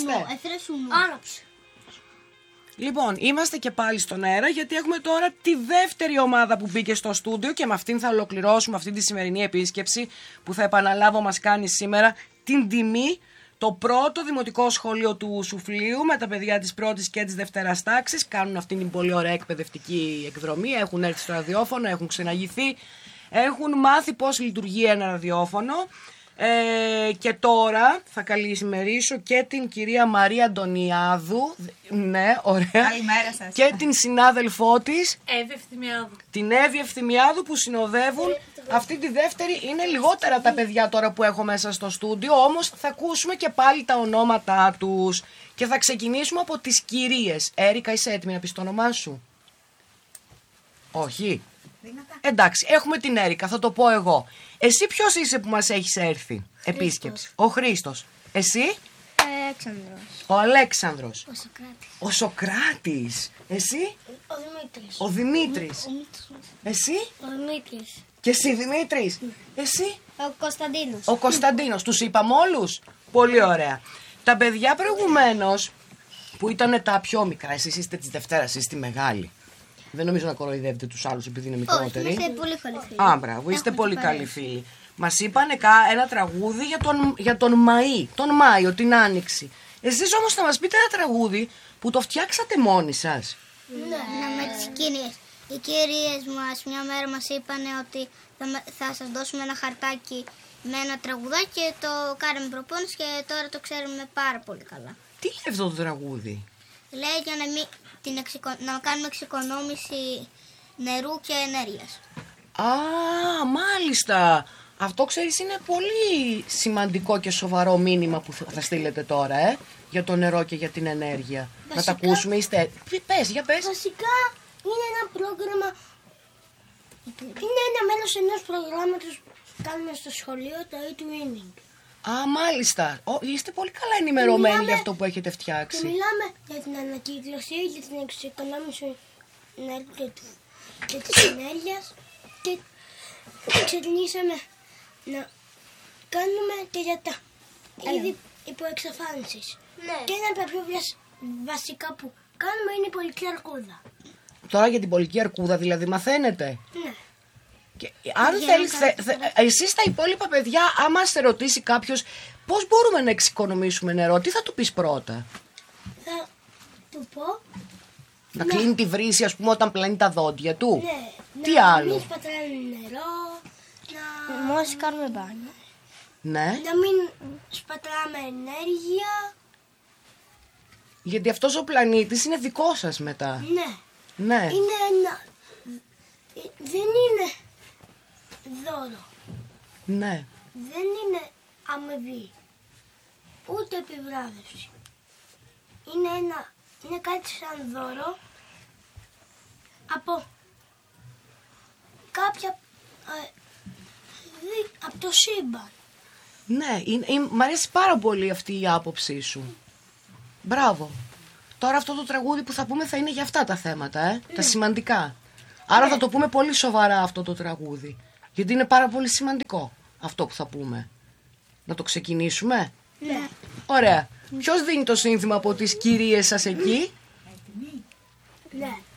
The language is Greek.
Άναψε. Λοιπόν, είμαστε και πάλι στον αέρα γιατί έχουμε τώρα τη δεύτερη ομάδα που μπήκε στο στούντιο και με αυτήν θα ολοκληρώσουμε αυτή τη σημερινή επίσκεψη που θα επαναλάβω μας κάνει σήμερα την τιμή. Το πρώτο δημοτικό σχολείο του Σουφλίου με τα παιδιά της πρώτης και της δευτέρας τάξης κάνουν αυτήν την πολύ ωραία εκπαιδευτική εκδρομή. Έχουν έρθει στο ραδιόφωνο, έχουν ξεναγηθεί, έχουν μάθει πώς λειτουργεί ένα ραδιόφωνο. Και τώρα θα καλημερίσω και την κυρία Μαρία Αντωνιάδου. Ναι, ωραία. Καλημέρα σας. Και την συνάδελφό της, Εύη Ευθυμιάδου. την Εύη Ευθυμιάδου, που συνοδεύουν αυτή τη δεύτερη. Είναι λιγότερα τα παιδιά τώρα που έχω μέσα στο στούντιο, όμως θα ακούσουμε και πάλι τα ονόματά τους. Και θα ξεκινήσουμε από τις κυρίες. Έρικα, είσαι έτοιμη να πεις το όνομά σου? Όχι. Εντάξει, έχουμε την Έρικα, θα το πω εγώ. Εσύ ποιος είσαι που μας έχεις έρθει επίσκεψη? Ο Χρήστος. Εσύ? Αλέξανδρος. Ο Αλέξανδρος. Ο Σοκράτης. Ο Σοκράτης. Εσύ? Ο Δημήτρης. Ο Δημήτρης. Εσύ? Ο Δημήτρης. Και εσύ Δημήτρης. Εσύ? Ο Κωνσταντίνος. Ο Κωνσταντίνος. Τους είπαμε όλους? Πολύ ωραία. Τα παιδιά προηγουμένως που ήταν τα πιο μικρά, εσείς είστε της Δευτέρας, εσείς είστε μεγάλη. Δεν νομίζω να κοροϊδεύετε τους άλλους επειδή είναι μικρότεροι. Όχι, είστε πολύ καλοί φίλοι. Α, μπράβο, είστε πολύ καλοί φίλοι. Μας είπανε ένα τραγούδι για τον Μαΐ, τον Μάιο, την Άνοιξη. Εσείς όμως θα μας πείτε ένα τραγούδι που το φτιάξατε μόνοι σας. Ναι, με τις κυρίες. Οι κυρίες μας μια μέρα μας είπανε ότι θα σας δώσουμε ένα χαρτάκι με ένα τραγουδάκι και το κάναμε προπόνηση και τώρα το ξέρουμε πάρα πολύ καλά. Τι λέει αυτό το τραγούδι? Λέει για να κάνουμε εξοικονόμηση νερού και ενέργειας. Α, μάλιστα. Αυτό ξέρεις είναι πολύ σημαντικό και σοβαρό μήνυμα που θα στείλετε τώρα, για το νερό και για την ενέργεια. Βασικά, να τα ακούσουμε, πες, για πες. Βασικά είναι ένα πρόγραμμα, είναι ένα μέρος ενός προγράμματος που κάνουμε στο σχολείο, το e-twinning. Α, μάλιστα. Είστε πολύ καλά ενημερωμένοι για αυτό που έχετε φτιάξει. Και μιλάμε για την ανακύκλωση, για την εξοικονόμηση νερού και της ενέργειας και ξεκινήσαμε να κάνουμε και για τα είδη υποεξαφάνισης. Ναι. Και ένα από τα πιο βασικά που κάνουμε είναι η πολική αρκούδα. Τώρα για την πολική αρκούδα δηλαδή μαθαίνετε? Ναι. Και αν θέλεις, εσείς τα υπόλοιπα παιδιά, άμα σε ρωτήσει κάποιος πώς μπορούμε να εξοικονομήσουμε νερό, τι θα του πεις πρώτα? Θα του πω να κλείνει τη βρύση, ας πούμε, όταν πλένει τα δόντια του. Ναι. Τι άλλο? Να μην σπαταλάμε νερό, μόλις κάνουμε μπάνιο. Ναι. Να μην σπαταλάμε ενέργεια. Γιατί αυτός ο πλανήτης είναι δικό σας μετά. Ναι. Ναι. Είναι ένα... Δεν είναι δώρο. Ναι. Δεν είναι αμοιβή. Ούτε επιβράβευση. Είναι κάτι σαν δώρο από κάποια... από το σύμπαν. Ναι, μ' αρέσει πάρα πολύ αυτή η άποψή σου. Μπράβο. Τώρα αυτό το τραγούδι που θα πούμε θα είναι για αυτά τα θέματα, τα σημαντικά. Άρα θα το πούμε πολύ σοβαρά αυτό το τραγούδι. Γιατί είναι πάρα πολύ σημαντικό αυτό που θα πούμε. Να το ξεκινήσουμε? Ναι. Ωραία. Ποιος δίνει το σύνθημα από τις κυρίες σας εκεί? Ναι.